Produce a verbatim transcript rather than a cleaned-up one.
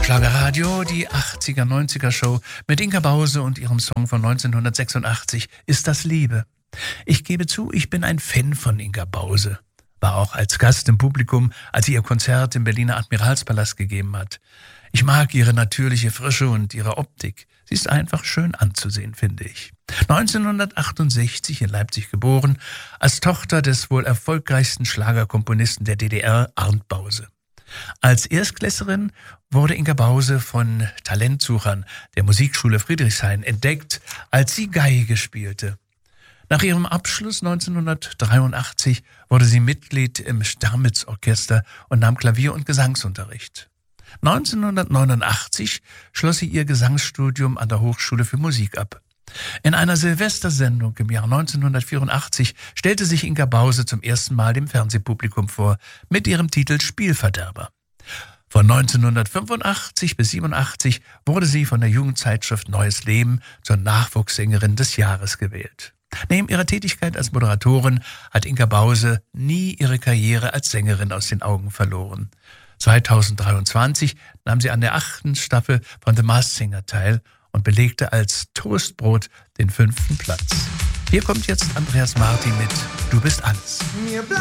Schlagerradio, die achtziger, neunziger Show mit Inka Bause und ihrem Song von neunzehnhundertsechsundachtzig Ist das Liebe. Ich gebe zu, ich bin ein Fan von Inka Bause. War auch als Gast im Publikum, als sie ihr Konzert im Berliner Admiralspalast gegeben hat. Ich mag ihre natürliche Frische und ihre Optik. Sie ist einfach schön anzusehen, finde ich. neunzehnhundertachtundsechzig in Leipzig geboren, als Tochter des wohl erfolgreichsten Schlagerkomponisten der D D R, Arndt Bause. Als Erstklässlerin wurde Inka Bause von Talentsuchern der Musikschule Friedrichshain entdeckt, als sie Geige spielte. Nach ihrem Abschluss neunzehnhundertdreiundachtzig wurde sie Mitglied im Sternitz-Orchester und nahm Klavier- und Gesangsunterricht. neunzehnhundertneunundachtzig schloss sie ihr Gesangsstudium an der Hochschule für Musik ab. In einer Silvestersendung im Jahr neunzehnhundertvierundachtzig stellte sich Inka Bause zum ersten Mal dem Fernsehpublikum vor mit ihrem Titel Spielverderber. Von neunzehnhundertfünfundachtzig bis siebenundachtzig wurde sie von der Jugendzeitschrift Neues Leben zur Nachwuchssängerin des Jahres gewählt. Neben ihrer Tätigkeit als Moderatorin hat Inka Bause nie ihre Karriere als Sängerin aus den Augen verloren. zweitausenddreiundzwanzig nahm sie an der achten Staffel von The Masked Singer teil und belegte als Toastbrot den fünften Platz. Hier kommt jetzt Andreas Martin mit Du bist alles.